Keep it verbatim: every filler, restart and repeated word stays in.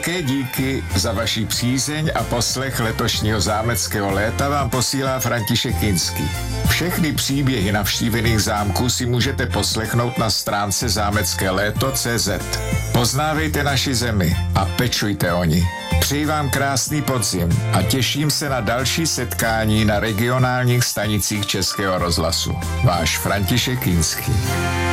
Velké díky za vaši přízeň a poslech letošního zámeckého léta vám posílá František Kinský. Všechny příběhy navštívených zámků si můžete poslechnout na stránce zámecké léto tečka cé zet. Poznávejte naši zemi a pečujte o ní. Přeji vám krásný podzim a těším se na další setkání na regionálních stanicích Českého rozhlasu. Váš František Kinský.